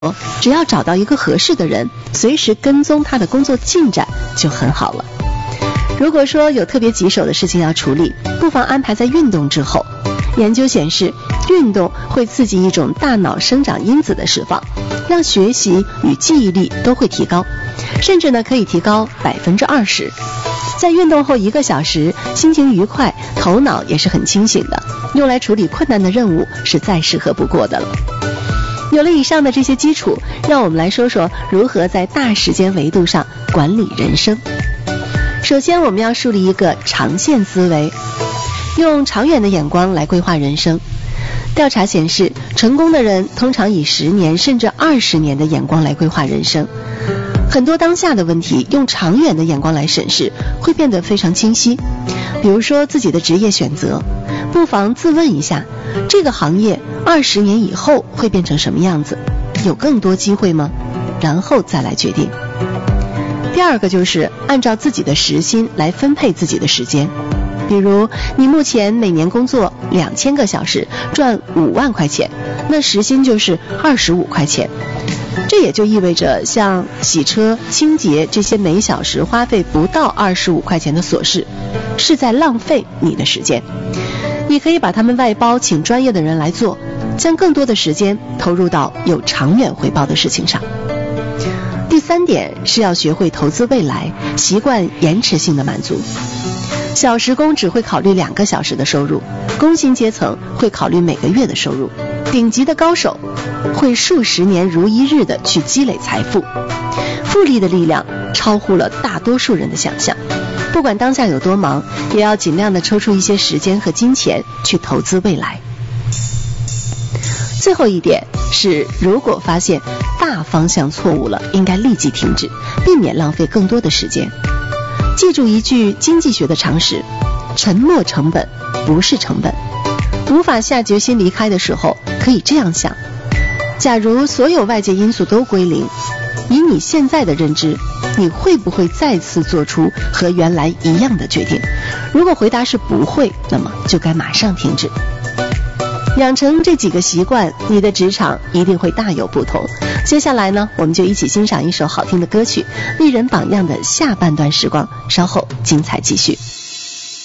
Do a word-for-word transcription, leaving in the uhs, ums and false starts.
只要找到一个合适的人，随时跟踪他的工作进展就很好了。如果说有特别棘手的事情要处理，不妨安排在运动之后。研究显示，运动会刺激一种大脑生长因子的释放，让学习与记忆力都会提高，甚至呢可以提高百分之二十。在运动后一个小时，心情愉快，头脑也是很清醒的，用来处理困难的任务是再适合不过的了。有了以上的这些基础，让我们来说说如何在大时间维度上管理人生。首先，我们要树立一个长线思维，用长远的眼光来规划人生。调查显示，成功的人通常以十年甚至二十年的眼光来规划人生。很多当下的问题，用长远的眼光来审视，会变得非常清晰。比如说自己的职业选择，不妨自问一下，这个行业二十年以后会变成什么样子？有更多机会吗？然后再来决定。第二个就是按照自己的时薪来分配自己的时间。比如你目前每年工作两千个小时，赚五万块钱，那时薪就是二十五块钱。这也就意味着，像洗车、清洁这些每小时花费不到二十五块钱的琐事，是在浪费你的时间。你可以把它们外包，请专业的人来做，将更多的时间投入到有长远回报的事情上。第三点是要学会投资未来，习惯延迟性的满足。小时工只会考虑两个小时的收入，工薪阶层会考虑每个月的收入，顶级的高手会数十年如一日的去积累财富。复利的力量超乎了大多数人的想象。不管当下有多忙，也要尽量的抽出一些时间和金钱去投资未来。最后一点是，如果发现大方向错误了，应该立即停止，避免浪费更多的时间。记住一句经济学的常识，沉没成本不是成本。无法下决心离开的时候，可以这样想，假如所有外界因素都归零，以你现在的认知，你会不会再次做出和原来一样的决定？如果回答是不会，那么就该马上停止。养成这几个习惯，你的职场一定会大有不同。接下来呢，我们就一起欣赏一首好听的歌曲，丽人榜样的下半段时光，稍后精彩继续。